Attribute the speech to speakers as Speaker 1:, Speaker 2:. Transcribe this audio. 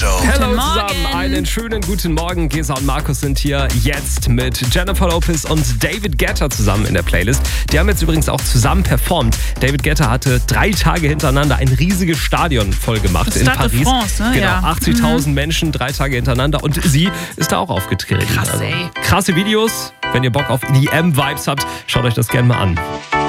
Speaker 1: Hallo zusammen, einen schönen guten Morgen. Gesa und Markus sind hier jetzt mit Jennifer Lopez und David Guetta zusammen in der Playlist. Die haben jetzt übrigens auch zusammen performt. David Guetta hatte 3 Tage hintereinander ein riesiges Stadion voll gemacht in Paris.
Speaker 2: De France, ne?
Speaker 1: Genau,
Speaker 2: Ja.
Speaker 1: 80.000 Menschen, 3 Tage hintereinander. Und sie ist da auch aufgetreten.
Speaker 2: Krass, ey.
Speaker 1: Krasse Videos. Wenn ihr Bock auf EDM-Vibes habt, schaut euch das gerne mal an.